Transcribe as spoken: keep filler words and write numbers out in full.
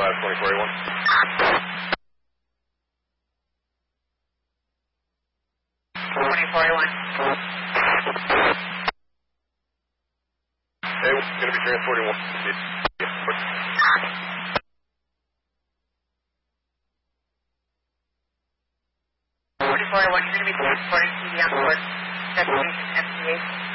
twenty-four A one. twenty-four A one. Hey, we're going to be transporting one. twenty-four A one, you're going to be transporting to the on-board destination M T A.